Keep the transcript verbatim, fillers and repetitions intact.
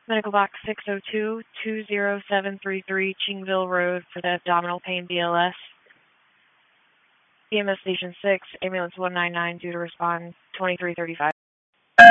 Medical box six oh two, two oh seven three three Chingville Road for the abdominal pain B L S. E M S Station six, ambulance one nine nine due to respond twenty-three thirty-five.